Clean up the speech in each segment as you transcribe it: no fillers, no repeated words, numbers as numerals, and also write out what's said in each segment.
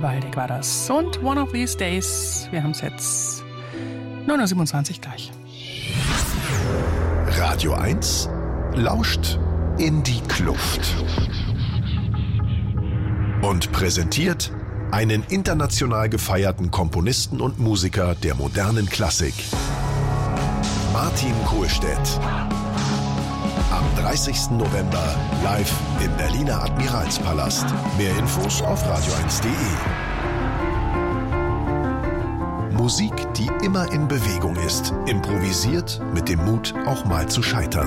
Waldeck war das. Und One of These Days. Wir haben es jetzt 9.27 Uhr gleich. Radio 1 lauscht in die Kluft. Und präsentiert einen international gefeierten Komponisten und Musiker der modernen Klassik. Martin Kohlstedt. Am 30. November live im Berliner Admiralspalast. Mehr Infos auf radio1.de. Musik, die immer in Bewegung ist. Improvisiert mit dem Mut, auch mal zu scheitern.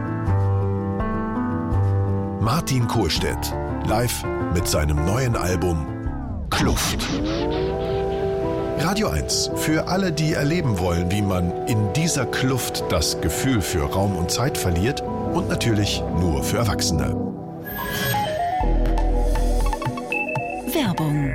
Martin Kohlstedt. Live mit seinem neuen Album Kluft. Radio 1 für alle, die erleben wollen, wie man in dieser Kluft das Gefühl für Raum und Zeit verliert, und natürlich nur für Erwachsene. Werbung.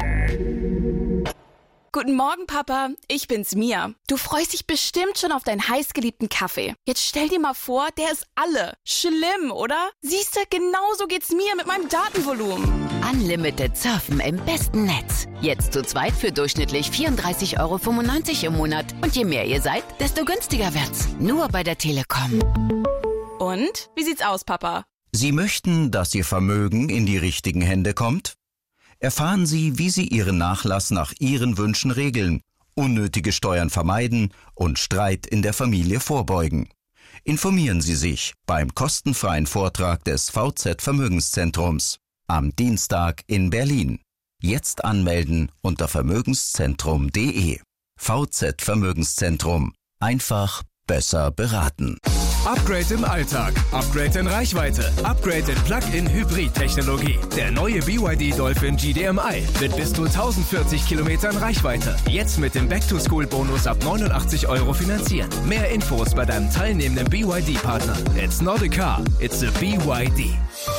Guten Morgen, Papa. Ich bin's, Mia. Du freust dich bestimmt schon auf deinen heißgeliebten Kaffee. Jetzt stell dir mal vor, der ist alle. Schlimm, oder? Siehste, genauso geht's mir mit meinem Datenvolumen. Unlimited Surfen im besten Netz. Jetzt zu zweit für durchschnittlich 34,95 € im Monat. Und je mehr ihr seid, desto günstiger wird's. Nur bei der Telekom. Und? Wie sieht's aus, Papa? Sie möchten, dass Ihr Vermögen in die richtigen Hände kommt? Erfahren Sie, wie Sie Ihren Nachlass nach Ihren Wünschen regeln, unnötige Steuern vermeiden und Streit in der Familie vorbeugen. Informieren Sie sich beim kostenfreien Vortrag des VZ Vermögenszentrums am Dienstag in Berlin. Jetzt anmelden unter vermögenszentrum.de. VZ Vermögenszentrum. Einfach besser beraten. Upgrade im Alltag, Upgrade in Reichweite, Upgrade in Plug-in-Hybrid-Technologie. Der neue BYD Dolphin GDMI mit bis zu 1040 Kilometern Reichweite. Jetzt mit dem Back-to-School-Bonus ab 89 € finanzieren. Mehr Infos bei deinem teilnehmenden BYD-Partner. It's not a car, it's a BYD.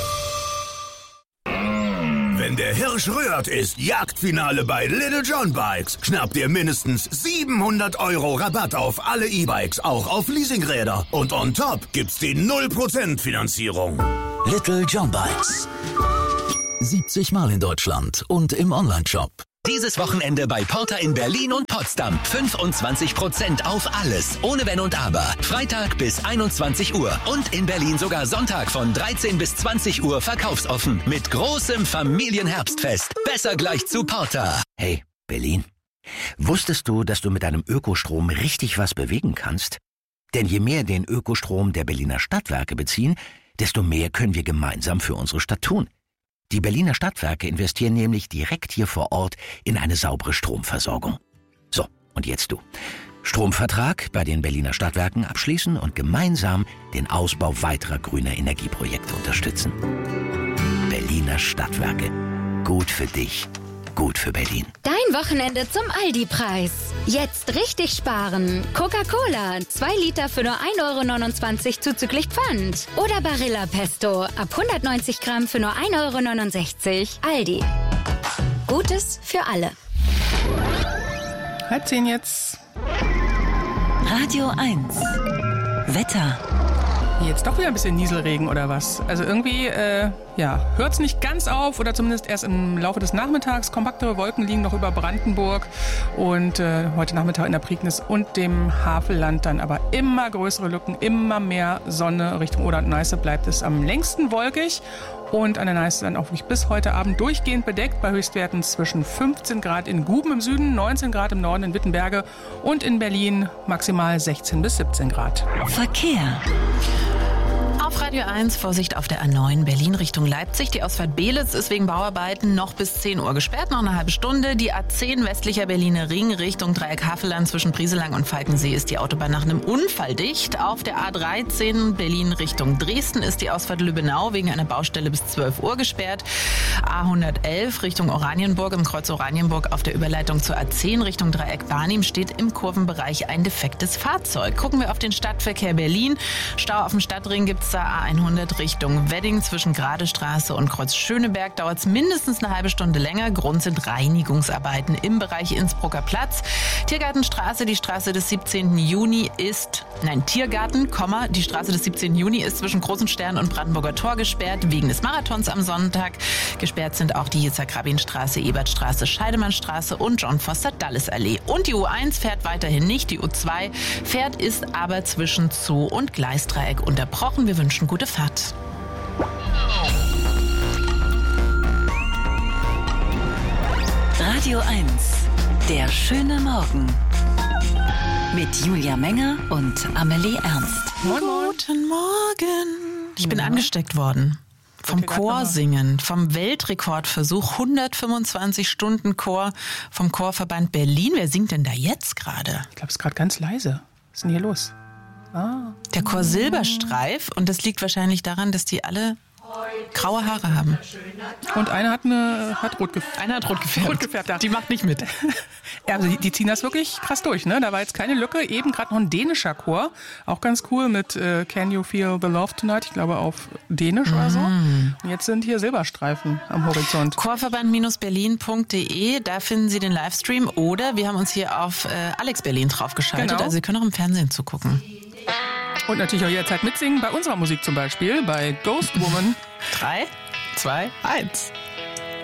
Wenn der Hirsch rührt, ist Jagdfinale bei Little John Bikes. Schnapp dir mindestens 700 € Rabatt auf alle E-Bikes, auch auf Leasingräder. Und on top gibt's die 0% Finanzierung. Little John Bikes. 70 Mal in Deutschland und im Onlineshop. Dieses Wochenende bei Porter in Berlin und Potsdam. 25% auf alles, ohne Wenn und Aber. Freitag bis 21 Uhr. Und in Berlin sogar Sonntag von 13 bis 20 Uhr verkaufsoffen. Mit großem Familienherbstfest. Besser gleich zu Porter. Hey, Berlin. Wusstest du, dass du mit deinem Ökostrom richtig was bewegen kannst? Denn je mehr den Ökostrom der Berliner Stadtwerke beziehen, desto mehr können wir gemeinsam für unsere Stadt tun. Die Berliner Stadtwerke investieren nämlich direkt hier vor Ort in eine saubere Stromversorgung. So, und jetzt du. Stromvertrag bei den Berliner Stadtwerken abschließen und gemeinsam den Ausbau weiterer grüner Energieprojekte unterstützen. Berliner Stadtwerke. Gut für dich. Gut für Berlin. Dein Wochenende zum Aldi-Preis. Jetzt richtig sparen. Coca-Cola, 2 Liter für nur 1,29 € zuzüglich Pfand. Oder Barilla Pesto, ab 190 Gramm für nur 1,69 €. Aldi. Gutes für alle. 9:30 jetzt. Radio 1. Wetter. Jetzt doch wieder ein bisschen Nieselregen oder was? Also irgendwie, hört es nicht ganz auf oder zumindest erst im Laufe des Nachmittags. Kompaktere Wolken liegen noch über Brandenburg und heute Nachmittag in der Prignitz und dem Havelland dann aber immer größere Lücken, immer mehr Sonne. Richtung Oder und Neiße bleibt es am längsten wolkig und an der Neiße dann auch wirklich bis heute Abend durchgehend bedeckt bei Höchstwerten zwischen 15 Grad in Guben im Süden, 19 Grad im Norden in Wittenberge und in Berlin maximal 16 bis 17 Grad. Verkehr. Auf Radio 1 Vorsicht auf der A9 Berlin Richtung Leipzig. Die Ausfahrt Beelitz ist wegen Bauarbeiten noch bis 10 Uhr gesperrt, noch eine halbe Stunde. Die A10 westlicher Berliner Ring Richtung Dreieck Havelland zwischen Brieselang und Falkensee ist die Autobahn nach einem Unfall dicht. Auf der A13 Berlin Richtung Dresden ist die Ausfahrt Lübbenau wegen einer Baustelle bis 12 Uhr gesperrt. A111 Richtung Oranienburg im Kreuz Oranienburg auf der Überleitung zur A10 Richtung Dreieck Barnim steht im Kurvenbereich ein defektes Fahrzeug. Gucken wir auf den Stadtverkehr Berlin. Stau auf dem Stadtring gibt es A100 Richtung Wedding zwischen Gradestraße und Kreuz Schöneberg dauert es mindestens eine halbe Stunde länger. Grund sind Reinigungsarbeiten im Bereich Innsbrucker Platz. Tiergartenstraße, die Straße des 17. Juni ist, die Straße des 17. Juni ist zwischen Großen Stern und Brandenburger Tor gesperrt, wegen des Marathons am Sonntag. Gesperrt sind auch die Yitzhak-Rabin-Straße, Ebertstraße, Scheidemannstraße und John Foster-Dulles-Allee. Und die U1 fährt weiterhin nicht, die U2 fährt, ist aber zwischen Zoo und Gleisdreieck unterbrochen. Wir wünschen gute Fahrt. Radio 1, der schöne Morgen. Mit Julia Menger und Amelie Ernst. Guten Morgen. Ich bin angesteckt worden. Vom Chorsingen, vom Weltrekordversuch, 125 Stunden Chor vom Chorverband Berlin. Wer singt denn da jetzt gerade? Ich glaube, es ist gerade ganz leise. Was ist denn hier los? Der Chor Silberstreif. Und das liegt wahrscheinlich daran, dass die alle graue Haare haben. Und einer hat rot gefärbt. Ja. Die macht nicht mit. Ja, also die ziehen das wirklich krass durch, ne? Da war jetzt keine Lücke. Eben gerade noch ein dänischer Chor. Auch ganz cool mit Can You Feel the Love Tonight? Ich glaube auf Dänisch oder so. Und jetzt sind hier Silberstreifen am Horizont. Chorverband-berlin.de, da finden Sie den Livestream. Oder wir haben uns hier auf Alex Berlin draufgeschaltet. Genau. Also Sie können auch im Fernsehen zugucken. Und natürlich auch jederzeit mitsingen bei unserer Musik zum Beispiel, bei Ghost Woman. 3, 2, 1.